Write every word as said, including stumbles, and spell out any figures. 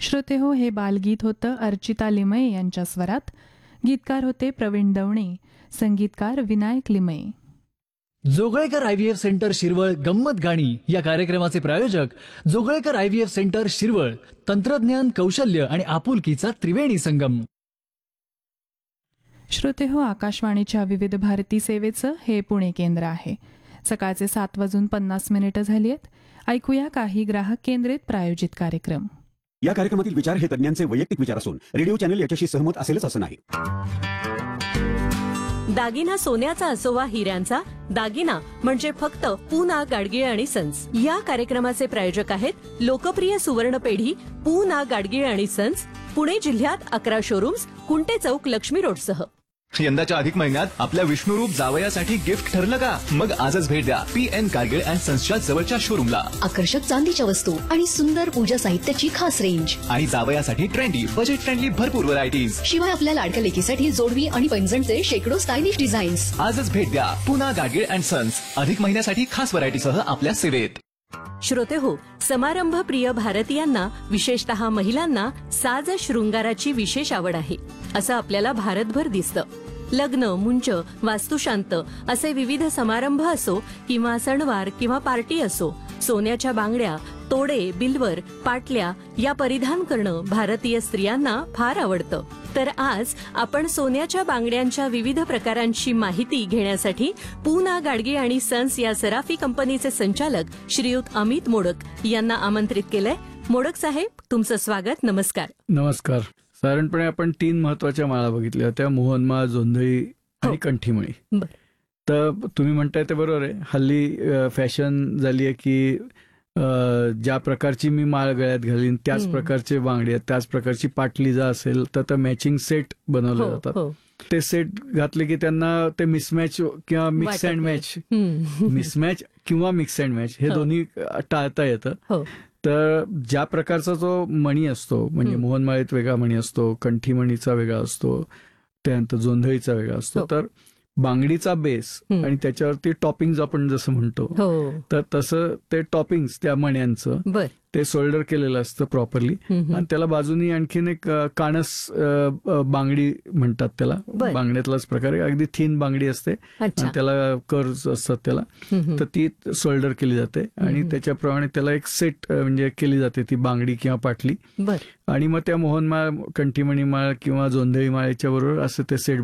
श्रोते हो, हे बालगीत होतं अर्चिता लिमये यांच्या स्वरात. गीतकार होते प्रवीण दवणे, संगीतकार Vinayak Limaye. Joglekar I V F centre Shirwal गंमत गाणी या कार्यक्रमाचे प्रायोजक Joglekar I V F centre Shirwal. तंत्रज्ञान, कौशल्य आणि आपुलकीचा त्रिवेणी संगम. श्रोते हो, आकाशवाणीच्या विविध भारती सेवेचं हे पुणे केंद्र आहे. सकाळचे सात वाजून पन्नास मिनिटं झाली आहेत. ऐकूया काही ग्राहक केंद्रित प्रायोजित कार्यक्रम. या कार्यक्रमातील विचार हे तज्ञांचे वैयक्तिक विचार असून रेडिओ चॅनल याच्याशी सहमत असेलच असं नाही. दागिना सोन्याचा असो वा हिऱ्यांचा, दागिना म्हणजे फक्त पूना गाडगीळ आणि सन्स. या कार्यक्रमाचे प्रायोजक आहेत लोकप्रिय सुवर्ण पेढी पूना गाडगीळ आणि सन्स, पुणे जिल्ह्यात अकरा शोरूम्स, कुंटे चौक, लक्ष्मी रोडसह. यंदाच्या अधिक महिन्यात आपल्या विष्णुरूप जावयासाठी गिफ्ट ठरलं का? मग आजच भेट द्या पी एन कारगिल अँड सन्सच्या जवळच्या शोरूमला. आकर्षक चांदीच्या वस्तू आणि सुंदर पूजा साहित्याची खास रेंज आणि जावयासाठी ट्रेंडी, बजेट फ्रेंडली भरपूर व्हरायटीज. शिवाय आपल्या लाडक्या लेकीसाठी जोडवी आणि पैंजणचे शेकडो स्टायलिश डिझाईन्स. आजच भेट द्या पुना गाडगीळ अँड सन्स. अधिक महिन्यासाठी खास व्हरायटीसह आपल्या सेवेत. श्रोते हो, समारंभ प्रिय भारतीयांना, विशेषतः महिलांना साज शृंगाराची विशेष आवड आहे असं आपल्याला भारतभर दिसतं. लग्न, मुंज, वास्तुशांत असे विविध समारंभ असो किंवा सणवार किंवा पार्टी असो, सोन्याच्या बांगड्या, तोडे, बिल्वर, पाटल्या या परिधान करणं भारतीय स्त्रियांना फार आवडतं. तर आज आपण सोन्याच्या बांगड्यांच्या विविध प्रकारांची माहिती घेण्यासाठी पूना गाडगीळ आणि सन्स या सराफी कंपनीचे संचालक श्रीयुत अमित मोडक यांना आमंत्रित केलंय. मोडक साहेब, तुमचं स्वागत. नमस्कार. नमस्कार. साधारणपणे आपण तीन महत्वाच्या माळा बघितल्या होत्या, मोहनमाळ, जोंधळी आणि कंठीमणी. तर तुम्ही म्हणताय ते बरोबर आहे. हल्ली फॅशन झाली आहे की ज्या प्रकारची मी माळ गळ्यात घालीन त्याच प्रकारचे बांगडी आहेत, त्याच प्रकारची पाटली जा असेल तर मॅचिंग सेट बनवले जातात. ते सेट घातले की त्यांना ते मिसमॅच किंवा मिक्स अँड मॅच मिसमॅच किंवा मिक्स अँड मॅच हे दोन्ही टाळता येतं. तर ज्या प्रकारचा जो मणी असतो, म्हणजे मोहनमाळीत वेगळा मणी असतो, कंठीमणीचा वेगळा असतो, त्यानंतर जोंधळीचा वेगळा असतो, तर बांगडीचा बेस आणि त्याच्यावरती टॉपिंग आपण जसं म्हणतो, तर तसं ते टॉपिंग्स त्या मण्यांचं ते सोल्डर केलेलं असतं प्रॉपरली. आणि त्याला बाजूनी आणखीन एक काणस बांगडी म्हणतात त्याला, बांगड्यातलाच प्रकारे अगदी थीन बांगडी असते आणि त्याला कर्व्स असतात त्याला, तर ती सोल्डर केली जाते आणि त्याच्याप्रमाणे त्याला एक सेट म्हणजे केली जाते ती बांगडी किंवा पाटली. आणि मग त्या मोहनमाळ, कंठीमणी माळ किंवा जोंधळी माळेच्या बरोबर असं ते सेट